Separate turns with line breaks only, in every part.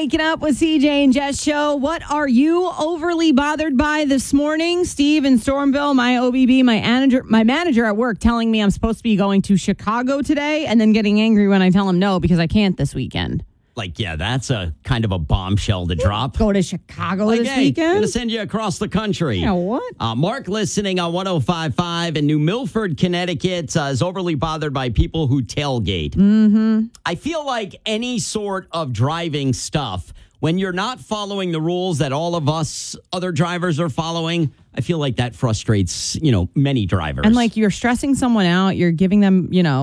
Waking Up with CJ and Jess show. What are you overly bothered by this morning? Steve in Stormville, my OBB, my manager at work telling me I'm supposed to be going to Chicago today and then getting angry when I tell him no because I can't this weekend.
That's a kind of a bombshell to drop.
Go to Chicago this weekend?
I'm going to send you across the country.
Yeah, what?
Mark listening on 105.5 in New Milford, Connecticut is overly bothered by people who tailgate.
Mm-hmm.
I feel like any sort of driving stuff, when you're not following the rules that all of us other drivers are following, I feel like that frustrates, many drivers.
And you're stressing someone out, you're giving them,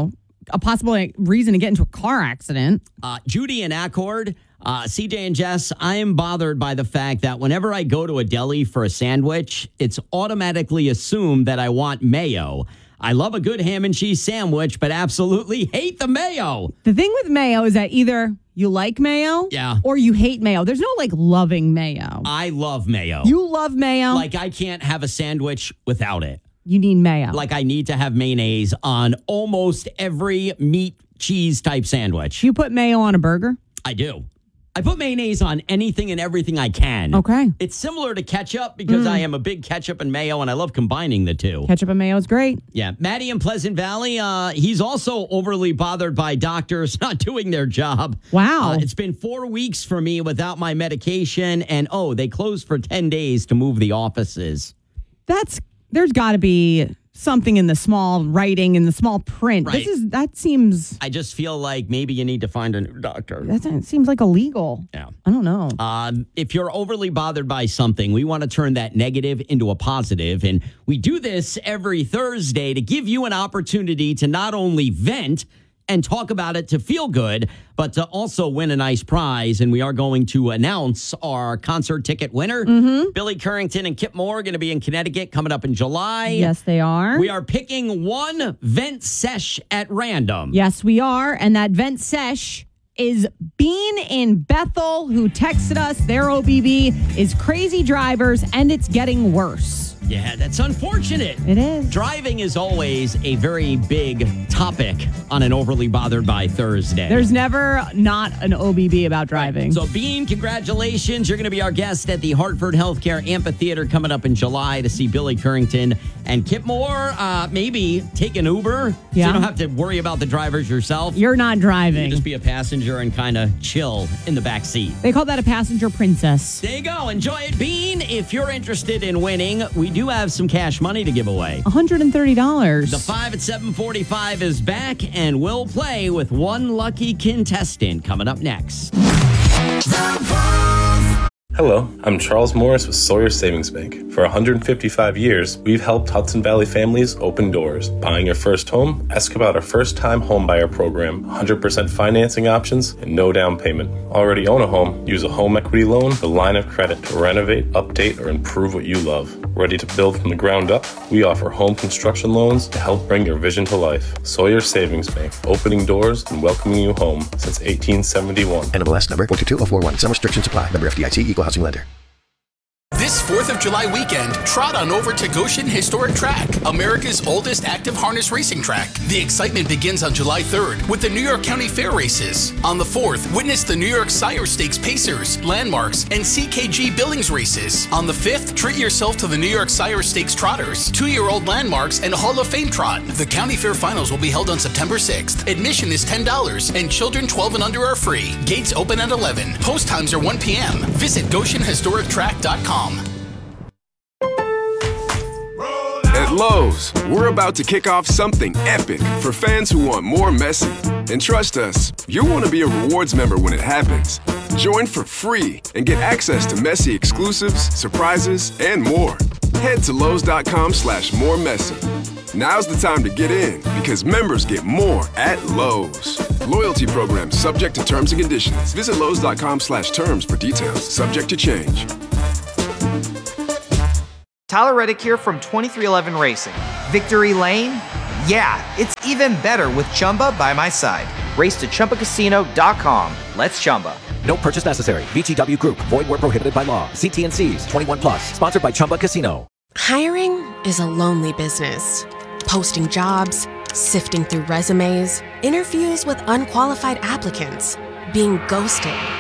a possible reason to get into a car accident.
Judy in Accord, CJ and Jess, I am bothered by the fact that whenever I go to a deli for a sandwich, it's automatically assumed that I want mayo. I love a good ham and cheese sandwich, but absolutely hate the mayo.
The thing with mayo is that either you like mayo or you hate mayo. There's no loving mayo.
I love mayo.
You love mayo?
I can't have a sandwich without it.
You need mayo.
I need to have mayonnaise on almost every meat, cheese type sandwich.
You put mayo on a burger?
I do. I put mayonnaise on anything and everything I can.
Okay.
It's similar to ketchup because I am a big ketchup and mayo, and I love combining the two.
Ketchup and mayo is great.
Yeah. Maddie in Pleasant Valley, he's also overly bothered by doctors not doing their job.
Wow.
It's been 4 weeks for me without my medication, and they closed for 10 days to move the offices.
There's got to be something in the small writing, in the small print.
Right.
That seems...
I just feel like maybe you need to find a new doctor.
That seems illegal.
Yeah.
I don't know.
If you're overly bothered by something, we want to turn that negative into a positive. And we do this every Thursday to give you an opportunity to not only vent and talk about it to feel good, but to also win a nice prize. And we are going to announce our concert ticket winner.
Mm-hmm.
Billy Currington and Kip Moore are going to be in Connecticut coming up in July.
Yes, they are.
We are picking one vent sesh at random.
Yes, we are. And that vent sesh is Bean in Bethel, who texted us. Their OBB is crazy drivers, and it's getting worse.
Yeah, that's unfortunate.
It is.
Driving is always a very big topic on an Overly Bothered by Thursday.
There's never not an OBB about driving.
Right. So, Bean, congratulations. You're going to be our guest at the Hartford Healthcare Amphitheater coming up in July to see Billy Currington and Kip Moore. Maybe take an Uber so you don't have to worry about the drivers yourself.
You're not driving.
You just be a passenger and kind of chill in the back seat.
They call that a passenger princess.
There you go. Enjoy it, Bean. If you're interested in winning, we do have some cash money to give away.
$130.
The 5 at 7:45 is back, and we'll play with one lucky contestant coming up next.
Hello, I'm Charles Morris with Sawyer Savings Bank. For 155 years, we've helped Hudson Valley families open doors. Buying your first home? Ask about our first-time homebuyer program, 100% financing options, and no down payment. Already own a home? Use a home equity loan, the line of credit to renovate, update, or improve what you love. Ready to build from the ground up? We offer home construction loans to help bring your vision to life. Sawyer Savings Bank, opening doors and welcoming you home since 1871.
NMLS number 42041. Some restrictions apply. Member FDIC, Equal Housing Lender.
This 4th of July weekend, trot on over to Goshen Historic Track, America's oldest active harness racing track. The excitement begins on July 3rd with the New York County Fair races. On the 4th, witness the New York Sire Stakes Pacers, Landmarks, and CKG Billings races. On the 5th, treat yourself to the New York Sire Stakes Trotters, 2-year-old Landmarks, and Hall of Fame Trot. The County Fair Finals will be held on September 6th. Admission is $10, and children 12 and under are free. Gates open at 11. Post times are 1 p.m. Visit GoshenHistoricTrack.com.
At Lowe's, we're about to kick off something epic for fans who want more Messi. And trust us, you'll want to be a rewards member when it happens. Join for free and get access to Messi exclusives, surprises, and more. Head to Lowe's.com/moremessi. Now's the time to get in because members get more at Lowe's. Loyalty program subject to terms and conditions. Visit Lowe's.com/terms for details. Subject to change.
Tyler Reddick here from 2311 Racing. Victory Lane? Yeah, it's even better with Chumba by my side. Race to ChumbaCasino.com. Let's Chumba.
No purchase necessary. VGW Group. Void where prohibited by law. See T&Cs. 21 plus. Sponsored by Chumba Casino.
Hiring is a lonely business. Posting jobs, sifting through resumes, interviews with unqualified applicants, being ghosted.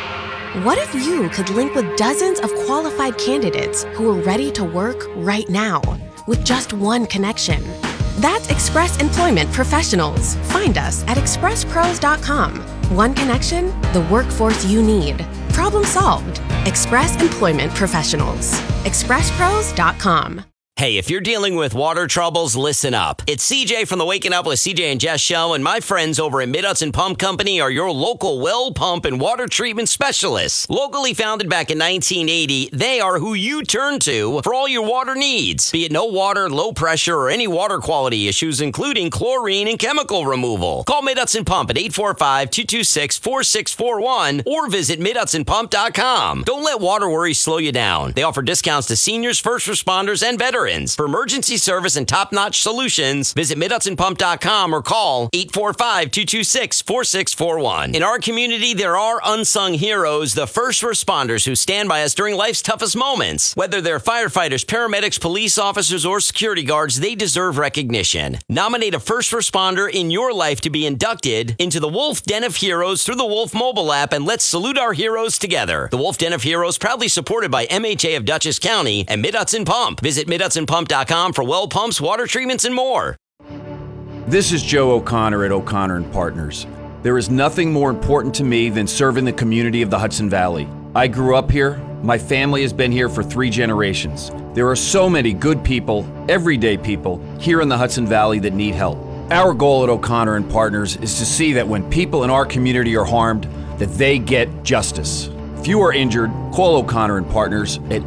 What if you could link with dozens of qualified candidates who are ready to work right now with just one connection? That's Express Employment Professionals. Find us at expresspros.com. One connection, the workforce you need. Problem solved. Express Employment Professionals. expresspros.com.
Hey, if you're dealing with water troubles, listen up. It's CJ from the Waking Up with CJ and Jess show, and my friends over at Mid-Hudson Pump Company are your local well pump and water treatment specialists. Locally founded back in 1980, they are who you turn to for all your water needs. Be it no water, low pressure, or any water quality issues, including chlorine and chemical removal. Call Mid-Hudson Pump at 845-226-4641 or visit MidHudsonPump.com. Don't let water worries slow you down. They offer discounts to seniors, first responders, and veterans. For emergency service and top-notch solutions, visit MidHudsonPump.com or call 845-226-4641. In our community, there are unsung heroes, the first responders who stand by us during life's toughest moments. Whether they're firefighters, paramedics, police officers, or security guards, they deserve recognition. Nominate a first responder in your life to be inducted into the Wolf Den of Heroes through the Wolf mobile app, and let's salute our heroes together. The Wolf Den of Heroes, proudly supported by MHA of Dutchess County and Mid-Hudson Pump. Visit MidHudsonPump.com for well pumps, water treatments, and more.
This is Joe O'Connor at O'Connor & Partners. There is nothing more important to me than serving the community of the Hudson Valley. I grew up here. My family has been here for 3 generations. There are so many good people, everyday people, here in the Hudson Valley that need help. Our goal at O'Connor & Partners is to see that when people in our community are harmed, that they get justice. If you are injured, call O'Connor & Partners at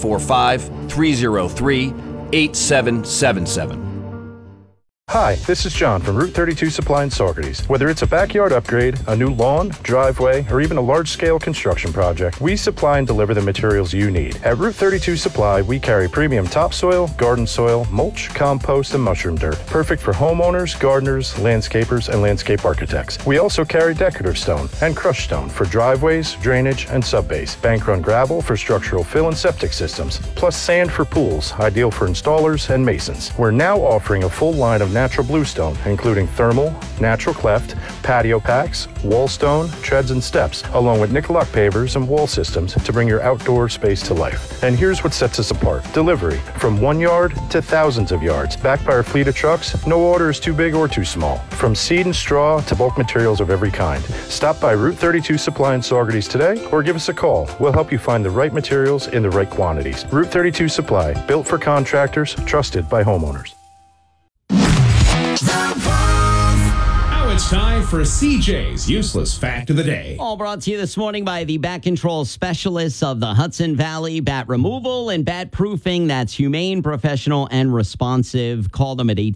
845-303-8777.
Hi, this is John from Route 32 Supply in Saugerties. Whether it's a backyard upgrade, a new lawn, driveway, or even a large-scale construction project, we supply and deliver the materials you need. At Route 32 Supply, we carry premium topsoil, garden soil, mulch, compost, and mushroom dirt. Perfect for homeowners, gardeners, landscapers, and landscape architects. We also carry decorative stone and crushed stone for driveways, drainage, and subbase. Bank-run gravel for structural fill and septic systems. Plus sand for pools, ideal for installers and masons. We're now offering a full line of natural bluestone, including thermal, natural cleft, patio packs, wall stone, treads and steps, along with Nicoloc pavers and wall systems to bring your outdoor space to life. And here's what sets us apart. Delivery from 1 yard to thousands of yards. Backed by our fleet of trucks, no order is too big or too small. From seed and straw to bulk materials of every kind. Stop by Route 32 Supply in Saugerties today or give us a call. We'll help you find the right materials in the right quantities. Route 32 Supply, built for contractors, trusted by homeowners.
Now it's time for CJ's Useless Fact of the Day.
All brought to you this morning by the bat control specialists of the Hudson Valley. Bat removal and bat proofing. That's humane, professional, and responsive. Call them at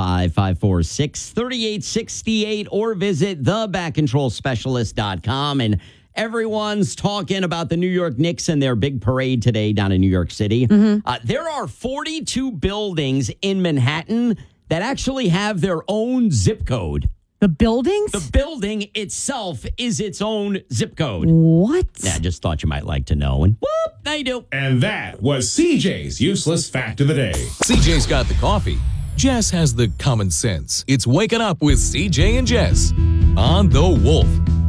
845-546-3868 or visit thebatcontrolspecialist.com. And everyone's talking about the New York Knicks and their big parade today down in New York City. There are 42 buildings in Manhattan that actually have their own zip code.
The buildings?
The building itself is its own zip code.
What?
Yeah, I just thought you might like to know. And whoop, now you do.
And that was CJ's Useless Fact of the Day.
CJ's got the coffee. Jess has the common sense. It's Waking Up with CJ and Jess on The Wolf.